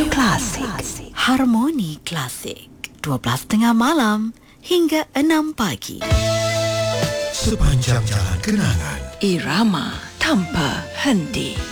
Radio Klasik. Harmoni Klasik. 12.30 malam hingga 6 pagi. Sepanjang jalan kenangan. Irama tanpa henti.